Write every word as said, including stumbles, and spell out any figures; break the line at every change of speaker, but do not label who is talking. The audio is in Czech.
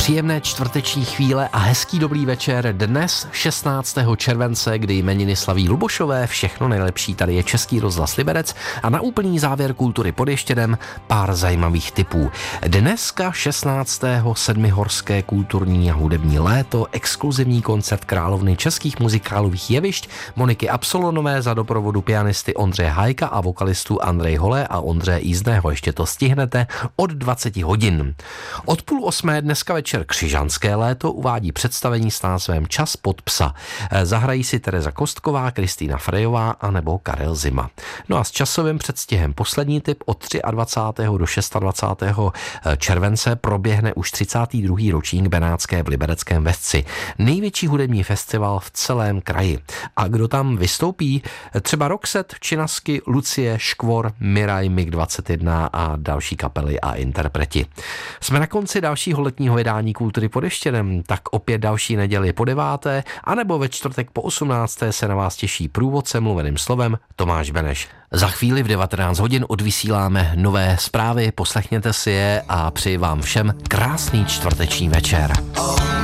Příjemné čtvrteční chvíle a hezký dobrý večer dnes šestnáctého července, kdy jmeniny slaví Lubošové, všechno nejlepší, tady je Český rozhlas Liberec a na úplný závěr kultury pod Ještědem pár zajímavých tipů. Dneska šestnáctého sedmihorské kulturní a hudební léto, exkluzivní koncert královny českých muzikálových jevišť Moniky Absolonové za doprovodu pianisty Ondřeje Hajka a vokalistů Andrej Holé a Ondřeje Jízdného. Ještě to stihnete od dvaceti hodin. Od půl osmé dneska večer Křižanské léto uvádí představení s názvem Čas pod psa. Zahrají si Tereza Kostková, Kristýna Frejová a nebo Karel Zima. No a s časovým předstihem poslední tip od dvacátého třetího do dvacátého šestého července proběhne už třicátý druhý ročník Benátské v Libereckém Vesci. Největší hudební festival v celém kraji. A kdo tam vystoupí? Třeba Roxette, Činasky, Lucie, Škvor, Miraj, mig dvacet jedna a další kapely a interpreti. Jsme na konci dalšího letního vydání Kultury pod Ještědem, tak opět další neděli po deváté, anebo ve čtvrtek po osmnácté se na vás těší průvodce mluveným slovem Tomáš Beneš. Za chvíli v devatenáct hodin odvysíláme nové zprávy, poslechněte si je a přeji vám všem krásný čtvrteční večer.